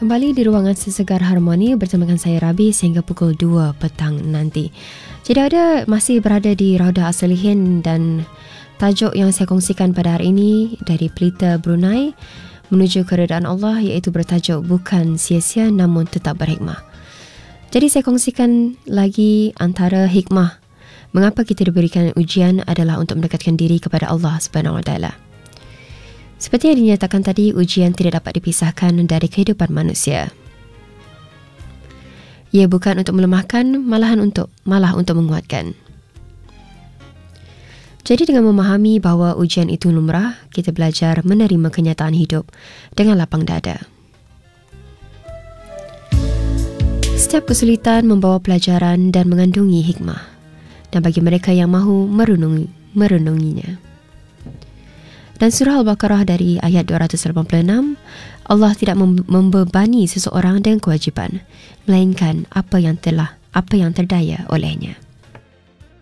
Kembali di ruangan Sesegar Harmoni bersama dengan saya Rabi sehingga pukul 2 petang nanti. Jadi ada masih berada di Raudah As-Salihin dan tajuk yang saya kongsikan pada hari ini dari Pelita Brunei menuju keredaan Allah iaitu bertajuk Bukan Sia-sia Namun Tetap Berhikmah. Jadi saya kongsikan lagi antara hikmah mengapa kita diberikan ujian adalah untuk mendekatkan diri kepada Allah Subhanahu Wa Taala. Seperti yang dinyatakan tadi, ujian tidak dapat dipisahkan dari kehidupan manusia. Ia bukan untuk melemahkan, malah untuk menguatkan. Jadi dengan memahami bahawa ujian itu lumrah, kita belajar menerima kenyataan hidup dengan lapang dada. Setiap kesulitan membawa pelajaran dan mengandungi hikmah. Dan bagi mereka yang mahu merenunginya. Dan surah Al-Baqarah dari ayat 286, Allah tidak membebani seseorang dengan kewajipan, melainkan apa yang terdaya olehnya.